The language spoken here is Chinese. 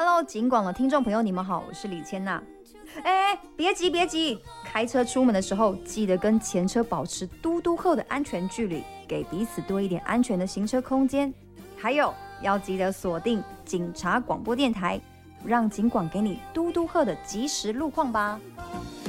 Hello， 警广的听众朋友，你们好，我是李千娜。别急别急，开车出门的时候记得跟前车保持嘟嘟后的安全距离，给彼此多一点安全的行车空间。还有要记得锁定警察广播电台，让警广给你嘟嘟后的即时路况吧。